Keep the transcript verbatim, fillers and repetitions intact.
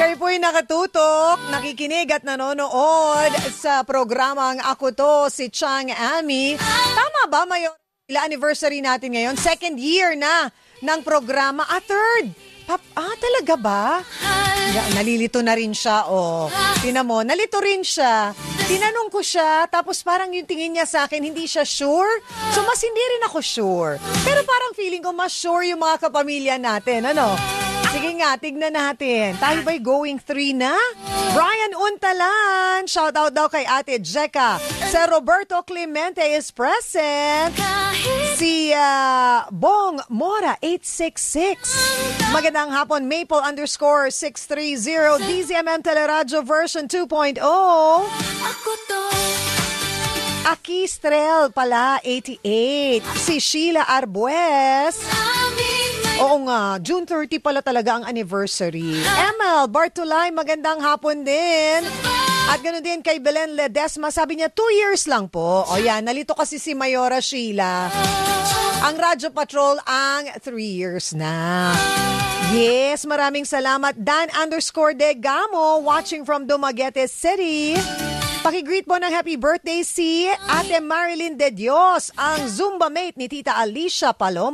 Kayo po'y nakatutok, nakikinig at nanonood sa programang Ako To, si Chang Ami. Tama ba, Mayor? Ila anniversary natin ngayon? Second year na ng programa. Ah, third. Pap ah, talaga ba? Yeah, nalilito na rin siya, oh. Tingnan mo, nalito rin siya. Tinanong ko siya, tapos parang yung tingin niya sa akin, hindi siya sure. So, mas hindi rin ako sure. Pero parang feeling ko mas sure yung mga kapamilya natin, ano? Sige nga, tignan natin. Tayo ba'y going three na? Brian Untalan, shout out daw kay Ate Jeka. Si Roberto Clemente is present. Si uh, Bong Mora eight six six. Magandang hapon, Maple underscore six three zero. D Z M M Teleradyo version two point oh. Aki Strel pala, eighty-eight. Si Sheila Arbues. Oo nga, June thirty pala talaga ang anniversary. Emel Bartolay, magandang hapon din. At ganoon din kay Belen Ledesma, sabi niya two years lang po. O yan, nalito kasi si Mayora Sheila. Ang Radyo Patrol ang three years na. Yes, maraming salamat. Dan underscore De Gamo, watching from Dumaguete City. Pakigreet po ng happy birthday si Ate Marilyn De Dios, ang Zumba mate ni Tita Alicia Paloma.